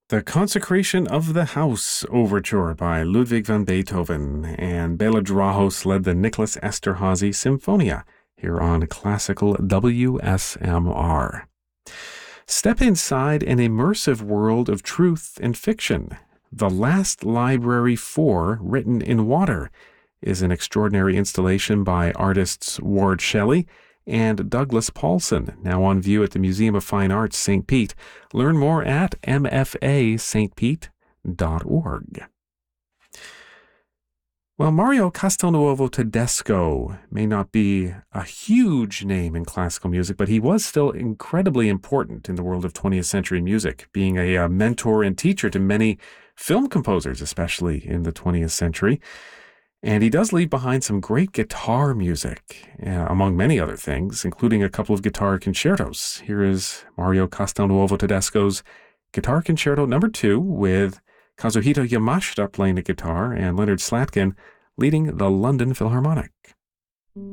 The Consecration of the House Overture by Ludwig van Beethoven, and Bela Drahos led the Nicholas Esterhazy Symphonia here on Classical WSMR. Step inside an immersive world of truth and fiction. The Last Library 4, Written in Water, is an extraordinary installation by artists Ward Shelley and Douglas Paulson, now on view at the Museum of Fine Arts, St. Pete. Learn more at mfastpete.org. Well, Mario Castelnuovo Tedesco may not be a huge name in classical music, but he was still incredibly important in the world of 20th century music, being a mentor and teacher to many film composers, especially in the 20th century. And he does leave behind some great guitar music, among many other things, including a couple of guitar concertos. Here is Mario Castelnuovo Tedesco's Guitar Concerto No. 2 with Kazuhito Yamashita playing the guitar and Leonard Slatkin leading the London Philharmonic.